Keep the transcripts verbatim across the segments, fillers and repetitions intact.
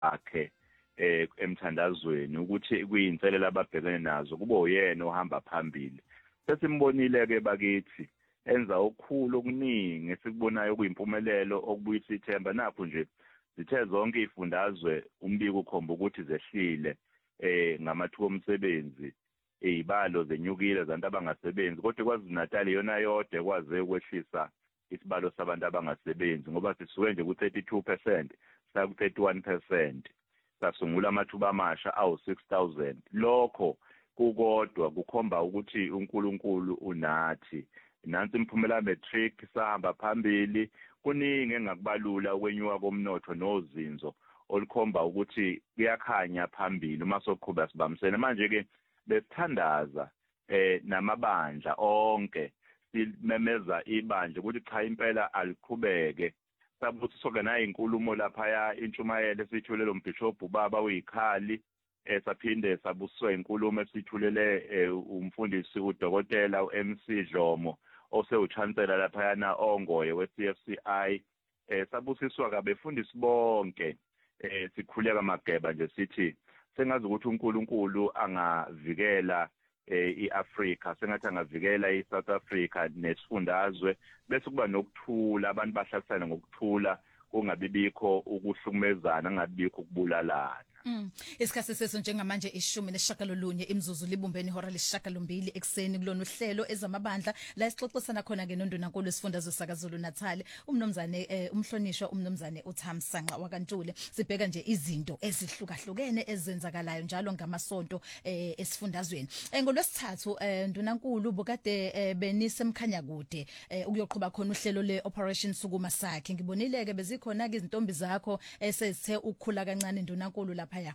akhe eh emthandazweni ukuthi kuyinselela ababhekene nazo kube uyena ohamba phambili. Sesimbonile ke bakithi enza okukhulu okuningi esikubonayo kuyimpumelelo okubuyisa ithemba napho nje zithe zonke izifundazwe umbiko ukhomba ukuthi zehlile eh ngamathuba omsebenzi izibalo zenyukile zantu abangasebenzi kodwa kwaZulu-Natal yona yodwa kwaze ukwehlisa isibalo sabantu abangasebenzi ngoba sisuke nje ku thirty-two percent sa ku thirty-one percent sasungula amathuba amasha awu six thousand. Lokho kukodwa kukhomba ukuthi uNkulunkulu unathi. Nansi imphumela matric sahamba phambili kuningi engakubalula ukwenyuka komnotho nozinzo olukhomba ukuthi kuyakhanya phambili uma soqhubeka sibambisene. Manje ke besithandaza eh namabandla onke simemeza ibandla ukuthi cha impela aliqhubeke. Sabuthiso ke nayo inkulumo lapha intshumayelo esithulele umbishop ubaba uyikhali esaphinde sabuswe inkulumo esithulele umfundisi udokotela uM C Dlomo osewuchancellor lapha yana ongoye we-C F C I. eh sabusiswa kabefundisi bonke eh sikhuleka mageba nje sithi sengazi ukuthi uNkulunkulu angavikela eh iAfrika sengathi angavikela iSouth Africa nesifundazwe bese kuba nokuthula abantu bahlalisana ngokuthula kungabibikho ukuhlukumezana ngabibikho ukubulalana. Mm. Isikhathi seso njengamanje ishumi neshagalolunye imzuzu libumbeni ihora lesishagalombili ekseni kulona uhlelo ezamabandla la esixoxisana khona ke noNdunankulu esifundazwe sakaZulu Natal umnomzane eh, umhlonishwa umnomzane uThamsanqa wakantule. Sibheka nje izinto ezihlukahlukene ezenzakalayo njalo ngamasonto eh, esifundazweni. Eh, ngolwesithathu eh, Ndunankulu bukade eh, benisemkhanya kude eh, ukuyoqhuba khona uhlelo le Operation Sukuma Sakhe. Ngibonile ke bezikhona ke izintombi zakho esezithe ukukhula kancane Ndunankulu la phaya.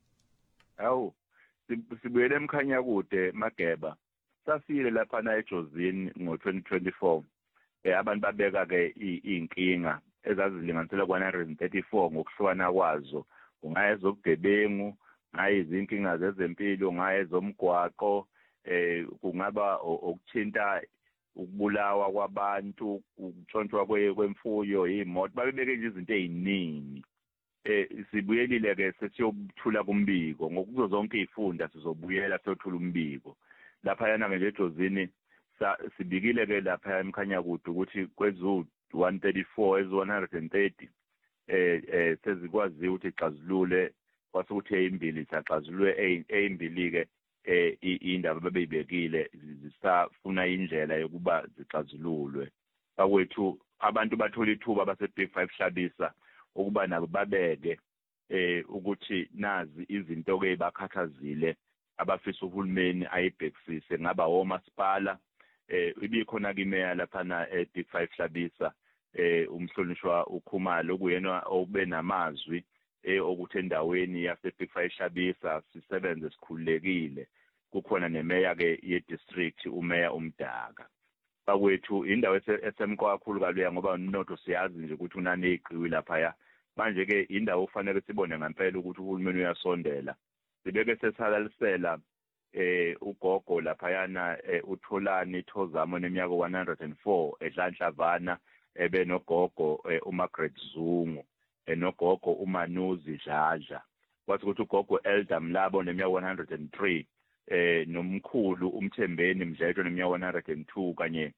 Awu sibuyele emkhanya kude mageba safile lapha na eJozini ngo twenty twenty-four eh abantu babeka ke inkinga ezazilinganisela ku one hundred thirty-four ngokuhlwana kwazo ungayezobugebengu ngayizinkinga zezempilo ngayezomgwaqo eh kungaba ukuthinta ukubulawa kwabantu ukutshontshwa kwemfuyo imoto babebeke nje izinto eziningi. Eh sibuyelile ke sesiyothula kumbiko ngokuzo zonke izifunda sizobuyela sothula umbiko lapha yana nje eJozini sibikile ke lapha emkhanya kude ukuthi kwezu one thirty-four ez one hundred thirty eh eh sezikwazi ukuthi ixazulule kwasukuthi ezimbili saxazulwe ezimbili ke eh indaba babeyibekile zisafuna indlela yokuba zixazululwe bakwethu abantu bathola ithuba base Big Five Hlabisa ukuba nabo babeke eh ukuthi nazi izinto ke bakhathazile abafisa uhulumeni ayibhekisise ngaba omasipala eh ibikhona kimeya lapha na e Big Five Hlabisa eh umhlonishwa uKhumalo okuyena obe namazwi eh ukuthi endaweni yase Big Five Hlabisa sisebenze sikhululekile kukhona nemeya ke ye district umeya uMdaka bakwethu indawo esemqwa kakhulu kaluya ngoba umnotho siyazi nje ukuthi unane iqhiwi lapha ya manje ke indawo ufanele sibone ngempela ukuthi uhulumeni uyasondela sibeke sesalalisela eh ugogo lapha yana uTholani Thozamo neminyaka one hundred four eDlanhlavana ebe nogogo uMargaret Zungu enogogo uManuzi Dladla kwathi ukuthi ugogo Elder Mlabo neminyaka one hundred three eh nomkhulu uMthembeni Mdletshe neminyaka one hundred two kanye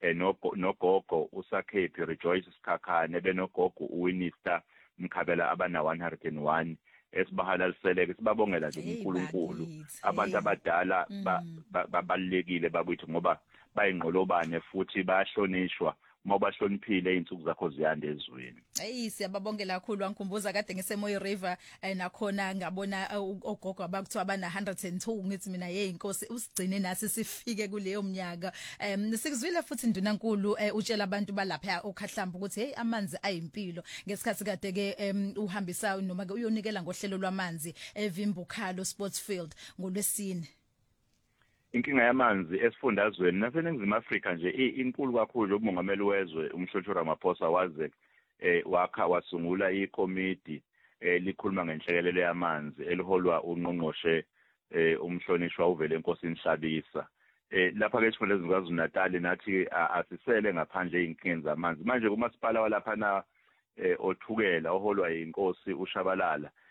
nogogo uSakhepi Rejoice Sikhakhane benogogo uWinista Mkhabela abana one hundred one esibahalaliseleke sibabongela nje uNkulunkulu abantu abadala babalekile bakwethu ngoba bayingqolobane futhi bayahlonishwa uma bahloniphile izinsuku zakho ziyanda ezweni. Hey siyababongela kakhulu wangikhumbuza kade ngiseMoyo River nakhona ngabona ogogo abakuthiwa bana one hundred two ngithi mina hey inkosi usigcine nasi sifike kuleyo mnyaka. Em sikuzwile futhi Ndunankulu utshela abantu balapha okhahlamba ukuthi hey amanzi ayimpilo ngesikhathi kade ke uhambisa noma ke uyonikela ngohlelo lwamanzi eVimbukhalo Sports Field ngolwesine. Inkinga yamanzi esifundazweni naseNingizimu Afrika nje inkulu kakhulu umongameli wezwe umhlonishwa Ramaphosa waze eh wakha wasungula ikomiti elikhuluma ngenhlekelele yamanzi eliholwa uNgqongqoshe eh umhlonishwa uvele enkosini Hlabisa. Eh lapha ke esifundazweni kwaZulu Natal nathi asisele ngaphandle inkinga zamanzi manje kumasipala walapha na othukela oholwa inkosi uShabalala